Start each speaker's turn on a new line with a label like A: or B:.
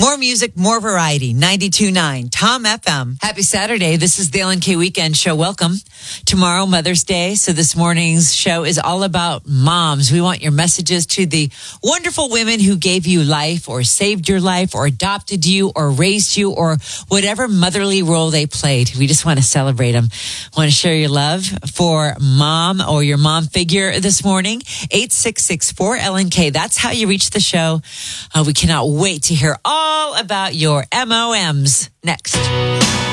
A: More music, more variety. 92.9 Tom FM. Happy Saturday. This is the Ellen K Weekend Show. Welcome. Tomorrow, Mother's Day. So this morning's show is all about moms. We want your messages to the wonderful women who gave you life or saved your life or adopted you or raised you or whatever motherly role they played. We just want to celebrate them. Want to share your love for mom or your mom figure this morning? 866-4LNK. That's how you reach the show. We cannot wait to hear all about your MOMs next.